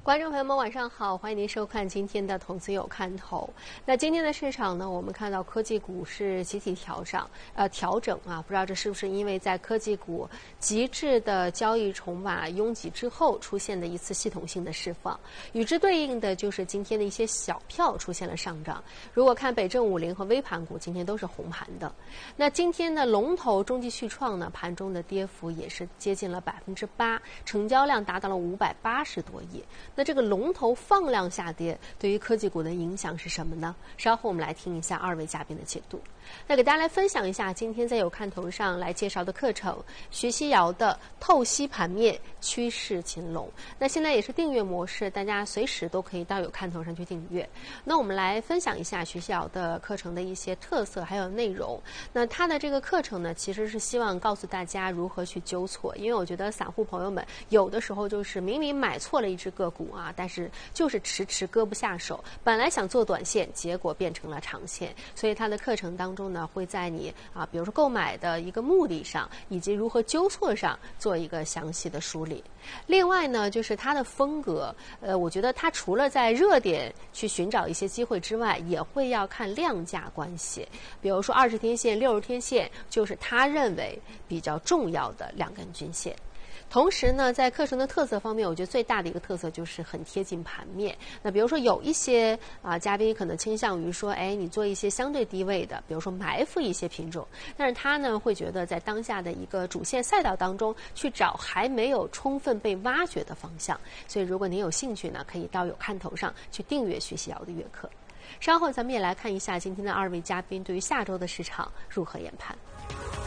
观众朋友们，晚上好，欢迎您收看今天的《投资有看头》。那今天的市场呢，我们看到科技股是集体调整啊，不知道这是不是因为在科技股极致的交易筹码拥挤之后出现的一次系统性的释放。与之对应的就是今天的一些小票出现了上涨。如果看北证50和微盘股，今天都是红盘的。那今天的龙头中继续创呢，盘中的跌幅也是接近了8%，成交量达到了580多亿。那这个龙头放量下跌，对于科技股的影响是什么呢？稍后我们来听一下二位嘉宾的解读。那给大家来分享一下今天在有看头上来介绍的课程，徐熙瑶的透析盘面趋势擒龙。那现在也是订阅模式，大家随时都可以到有看头上去订阅。那我们来分享一下徐熙瑶的课程的一些特色还有内容。那他的这个课程呢，其实是希望告诉大家如何去纠错，因为我觉得散户朋友们有的时候就是明明买错了一只个股啊，但是就是迟割不下手，本来想做短线，结果变成了长线。所以他的课程当中呢，会在你比如说购买的一个目的上，以及如何纠错上做一个详细的梳理。另外呢，就是他的风格，我觉得他除了在热点去寻找一些机会之外，也会要看量价关系。比如说20天线、60天线，就是他认为比较重要的两根均线。同时呢，在课程的特色方面，我觉得最大的一个特色就是很贴近盘面。那比如说有一些嘉宾可能倾向于说，你做一些相对低位的，比如说埋伏一些品种，但是他呢会觉得在当下的一个主线赛道当中去找还没有充分被挖掘的方向。所以如果您有兴趣呢，可以到有看头上去订阅徐熙瑶的月课。稍后咱们也来看一下今天的二位嘉宾对于下周的市场如何研判。